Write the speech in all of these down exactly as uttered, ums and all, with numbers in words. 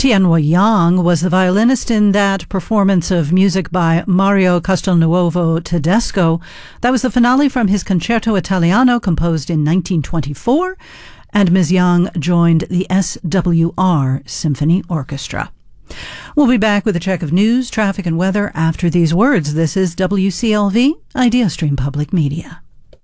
Tianhua Yang was the violinist in that performance of music by Mario Castelnuovo Tedesco. That was the finale from his Concerto Italiano, composed in nineteen twenty-four, and Miz Yang joined the S W R Symphony Orchestra. We'll be back with a check of news, traffic, and weather after these words. This is W C L V, IdeaStream Public Media.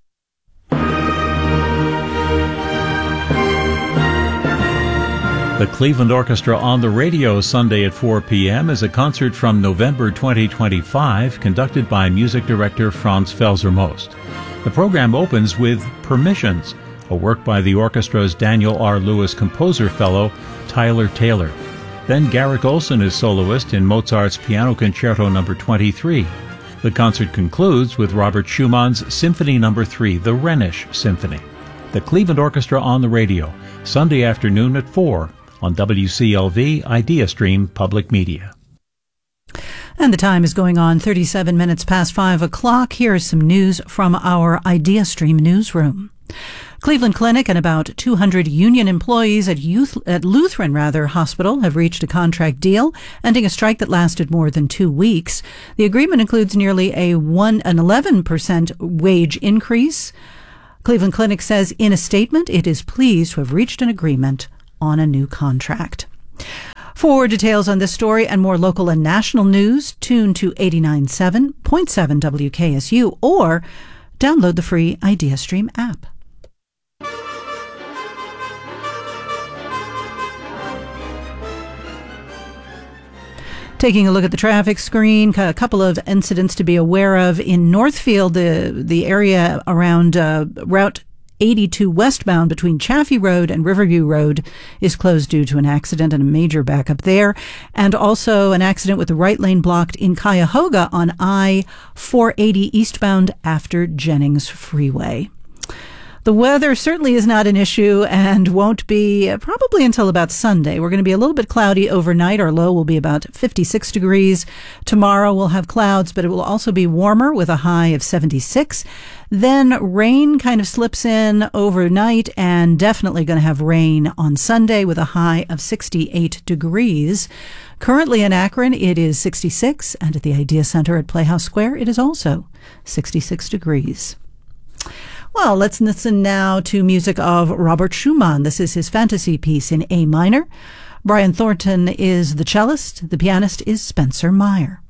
The Cleveland Orchestra on the Radio Sunday at four p.m. is a concert from November twenty twenty-five, conducted by music director Franz Felser-Most. The program opens with Permissions, a work by the orchestra's Daniel R. Lewis Composer Fellow, Tyler Taylor. Then Garrick Olson is soloist in Mozart's Piano Concerto number twenty-three. The concert concludes with Robert Schumann's Symphony number three, the Rhenish Symphony. The Cleveland Orchestra on the Radio, Sunday afternoon at four on W C L V IdeaStream Public Media. And the time is going on thirty-seven minutes past five o'clock. Here is some news from our IdeaStream newsroom. Cleveland Clinic and about two hundred union employees at, Youth, at Lutheran rather, Hospital have reached a contract deal, ending a strike that lasted more than two weeks. The agreement includes nearly a one, an eleven percent wage increase. Cleveland Clinic says in a statement it is pleased to have reached an agreement on a new contract. For details on this story and more local and national news, tune to eighty-nine point seven W K S U or download the free IdeaStream app. Taking a look at the traffic screen, a couple of incidents to be aware of. In Northfield, the, the area around uh, Route eighty-two westbound between Chaffee Road and Riverview Road is closed due to an accident and a major backup there. And also an accident with the right lane blocked in Cuyahoga on I four eighty eastbound after Jennings Freeway. The weather certainly is not an issue and won't be probably until about Sunday. We're going to be a little bit cloudy overnight. Our low will be about fifty-six degrees. Tomorrow we'll have clouds, but it will also be warmer with a high of seventy-six. Then rain kind of slips in overnight and definitely going to have rain on Sunday with a high of sixty-eight degrees. Currently in Akron, it is sixty-six, and at the Idea Center at Playhouse Square, it is also sixty-six degrees. Well, let's listen now to music of Robert Schumann. This is his fantasy piece in A minor. Brian Thornton is the cellist. The pianist is Spencer Meyer.